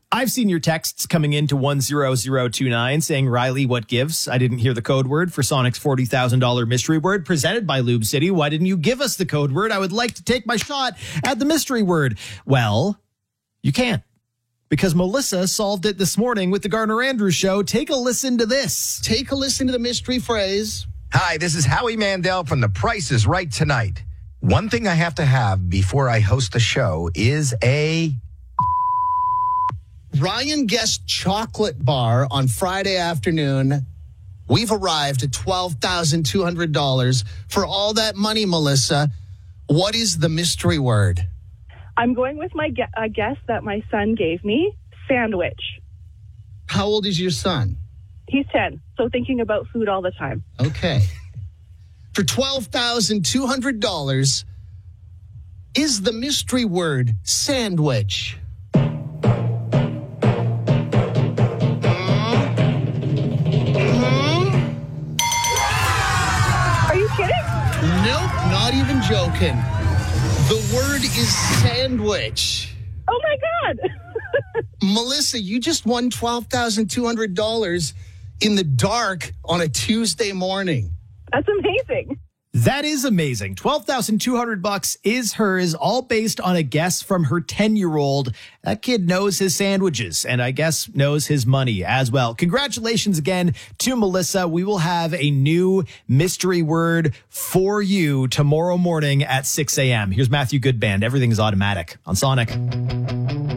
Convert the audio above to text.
I've seen your texts coming into 10029 saying, Riley, what gives? I didn't hear the code word for Sonic's $40,000 mystery word presented by Lube City. Why didn't you give us the code word? I would like to take my shot at the mystery word. Well, you can't, because Melissa solved it this morning with the Gardner Andrews Show. Take a listen to this. Take a listen to the mystery phrase. Hi, this is Howie Mandel from The Price is Right tonight. One thing I have to have before I host the show is a... Ryan guessed chocolate bar on Friday afternoon. We've arrived at $12,200. For all that money, Melissa, what is the mystery word? I'm going with my guess that my son gave me, sandwich. How old is your son? He's 10, so thinking about food all the time. Okay. For $12,200, is the mystery word sandwich? Nope, not even joking. The word is sandwich. Oh, my God. Melissa, you just won $12,200 in the dark on a Tuesday morning. That's amazing. That is amazing. $12,200 is hers, all based on a guess from her 10-year-old. That kid knows his sandwiches and I guess knows his money as well. Congratulations again to Melissa. We will have a new mystery word for you tomorrow morning at 6 a.m. Here's Matthew Goodband. Everything is automatic on Sonic.